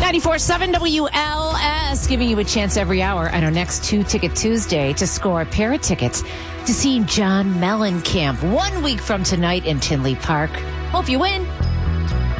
94.7 WLS, giving you a chance every hour on our next 2-Ticket Tuesday to score a pair of tickets to see John Mellencamp 1 week from tonight in Tinley Park. Hope you win.